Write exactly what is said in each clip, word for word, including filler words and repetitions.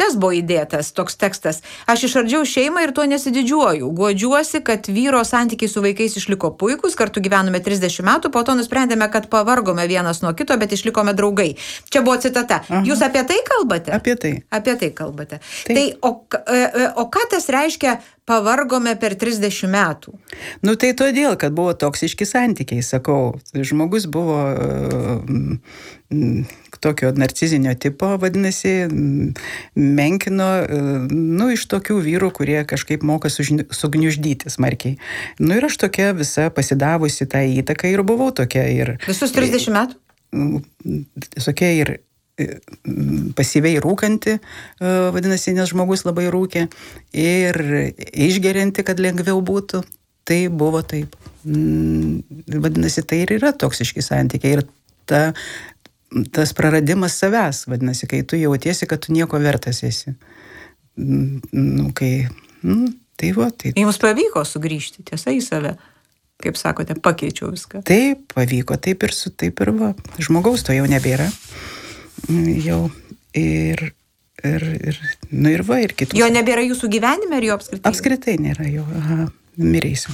kas buvo įdėtas toks tekstas? Aš išardžiau šeimą ir tuo nesididžiuoju. Guodžiuosi, kad vyro santykiai su vaikais išliko puikūs, kartu gyvenome trisdešimt metų, po to nusprendėme, kad pavargome vienas nuo kito, bet išlikome draugai. Čia buvo citata. Aha. Jūs apie tai kalbate? Apie tai. Apie tai kalbate. Taip. Tai o, o ką tas reiškia pavargome per trisdešimt metų? Nu tai todėl, kad buvo toksiški santykiai, sakau. Žmogus buvo uh, tokio narcizinio tipo, vadinasi, menkino, uh, nu, iš tokių vyrų, kurie kažkaip moka sužni, sugniuždyti smarkiai. Nu ir aš tokia visa pasidavusi tą įtaką ir buvau tokia. Ir, Visus trisdešimt metų? Tokia ir pasyviai rūkanti, vadinasi, nes žmogus labai rūkė, ir išgerianti, kad lengviau būtų. Tai buvo taip. Vadinasi, tai ir yra toksiški santykiai. Ir ta, tas praradimas savęs, vadinasi, kai tu jautiesi, kad tu nieko vertas esi. Nu, kai, nu, tai va, tai. Jums pavyko sugrįžti, tiesa, į save? Kaip sakote, pakeičiau viską. Taip, pavyko, taip ir su, taip ir va. Žmogaus to jau nebėra. Jau ir, ir, ir, nu ir va, ir kitus. Jo nebėra jūsų gyvenime, ar jo apskritai? Apskritai nėra jo, aha, mirėsiu.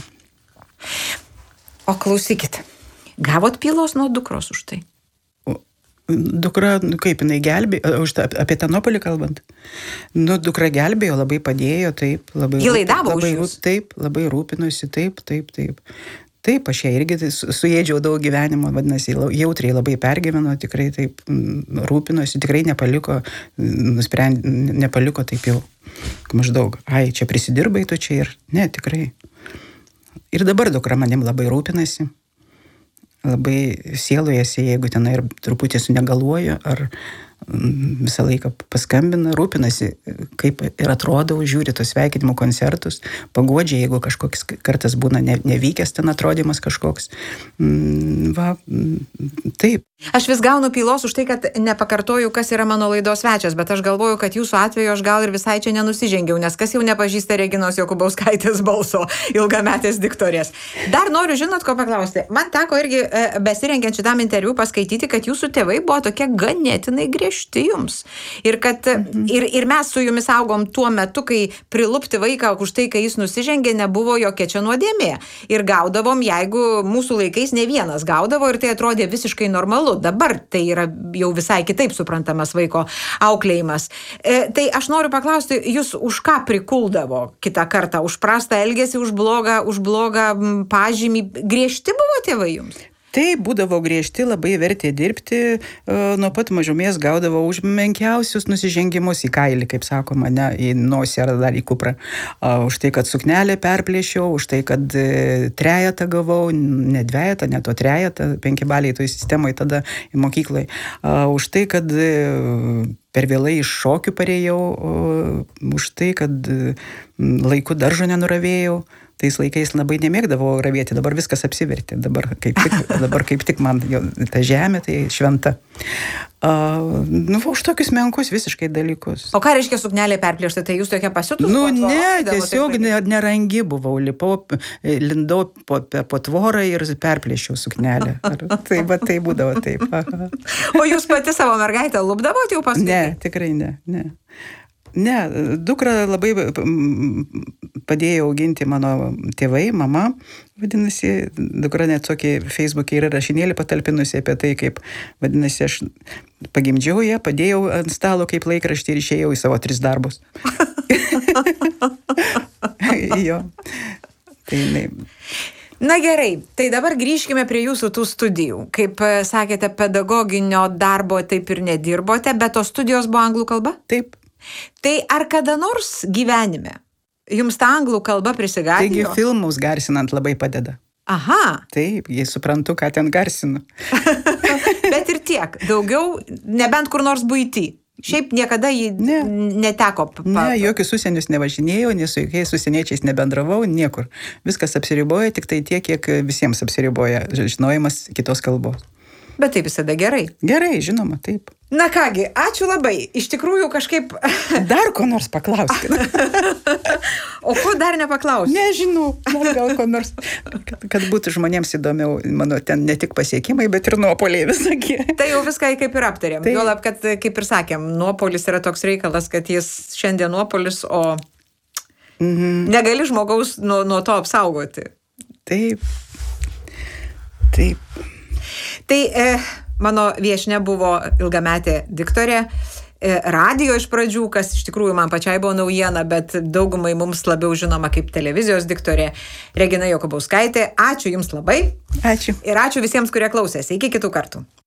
O klausykit, gavot pylos nuo dukros už tai? O, dukra, nu, kaip jinai gelbėjo, už tą, apie Tanopolį kalbant, nu, dukra gelbėjo, labai padėjo, taip, labai... Ji laidavo labai, už jūs? Taip, labai rūpinosi, taip, taip, taip. Taip, aš ją irgi suėdžiau daug gyvenimo, vadinasi, jautriai labai pergyveno, tikrai taip rūpinosi, tikrai nepaliko, nusprendė, nepaliko taip jau maždaug, ai, čia prisidirbai tu čia ir, ne, tikrai. Ir dabar dukra manim labai rūpinasi, labai sielojasi, jeigu ten ir truputį sunegaluoja, ar visą laiką paskambina, rūpinasi, kaip ir atrodau, žiūri tos sveikinimo koncertus, paguodžia, jeigu kažkoks kartas būna ne, nevykęs ten atrodymas kažkoks. Va, taip. Aš vis gaunu pylos už tai, kad nepakartoju, kas yra mano laidos svečias, bet aš galvoju, kad jūsų atveju aš gal ir visai čia nenusižengiau, nes kas jau nepažįsta Reginos Jokubauskaitės balso, ilgametės diktorės. Dar noriu, žinot, ko paklausti. Man teko irgi besirengiant šitam interviu paskaityti, kad jūsų tėvai buvo tokie ganėtinai griežti jums. Ir, kad, ir, ir mes su jumis augom tuo metu, kai prilupti vaiką už tai, kai jis nusižengė, nebuvo jokia čia nuodėmė. Ir gaudavom, jeigu mūsų laikais ne vienas gaudavo, ir tai atrodė visiškai normalu. Dabar tai yra jau visai kitaip suprantamas vaiko auklėjimas. E, tai aš noriu paklausti, jūs už ką prikuldavo kitą kartą? Už prastą elgesį, už blogą, už blogą pažymį? Griežti buvo tėvai jums? Tai būdavo griežti, labai vertė dirbti, nuo pat mažumės gaudavo už menkiausius nusižengimus į kailį, kaip sakoma, ne, į nosį ar dar į kuprą. Už tai, kad suknelę perplėšiau, už tai, kad trejetą gavau, ne dvejetą, ne to trejetą, penki baliai toj sistemoje tada į mokyklai. Už tai, kad per vėlai iš šokių parėjau, už tai, kad laiku daržo nenuravėjau. Tais laikais labai nemėgdavau ravėti, dabar viskas apsivertė, dabar kaip tik, dabar kaip tik man jau, ta žemė tai šventa. Uh, nu, už tokius menkus visiškai dalykus. O ką reiškia suknelė perplėšta, tai jūs tokia pasiutus? Nu, ne, tiesiog nerangi buvau, lipau, lindau po, po tvorą ir perplėšiau suknelę. Tai, va, tai būdavo taip. O jūs pati savo mergaitę lupdavot jau paskui? Ne, tikrai ne, ne. Ne, dukra labai padėjo auginti mano tėvai, mama, vadinasi, dukra net tokį Facebook'e yra rašinėlį patalpinusi apie tai, kaip, vadinasi, aš pagimdžiau ją, padėjau ant stalo kaip laikraštį ir išėjau į savo tris darbus. Jo, tai ne. Na gerai, tai dabar grįžkime prie jūsų tų studijų. Kaip sakėte, pedagoginio darbo taip ir nedirbote, bet tos studijos buvo anglų kalba? Taip. Tai ar kada nors gyvenime jums ta anglų kalba prisigąsdino? Taigi filmus garsinant labai padeda. Aha. Taip, jei suprantu, ką ten garsinu. Bet ir tiek, daugiau, nebent kur nors buity. Šiaip niekada jį ne. neteko. Pa... Ne, jokius užsienius nevažinėjau, nes su jokiais užsieniečiais nebendravau, niekur. Viskas apsiriboja, tik tai tiek, kiek visiems apsiriboja žinojimas kitos kalbos. Bet tai visada gerai. Gerai, žinoma, taip. Na kągi, ačiū labai. Iš tikrųjų kažkaip... Dar ko nors paklauskit. O ko dar nepaklausti? Nežinau, gal, gal ko nors, kad, kad būtų žmonėms įdomiau, mano ten ne tik pasiekimai, bet ir nuopoliai visokie. Tai jau viską kaip ir aptarėm. Tai... Juolab, kad kaip ir sakėm, nuopolis yra toks reikalas, kad jis šiandien nuopolis, o mhm. negali žmogaus nuo, nuo to apsaugoti. Taip. Taip. Tai e, mano viešnia buvo ilgametė diktorė, e, radijo iš pradžių, kas iš tikrųjų man pačiai buvo naujiena, bet daugumai mums labiau žinoma kaip televizijos diktorė, Regina Jokubauskaitė. Ačiū Jums labai. Ačiū. Ir ačiū visiems, kurie klausėsi. Iki kitų kartų.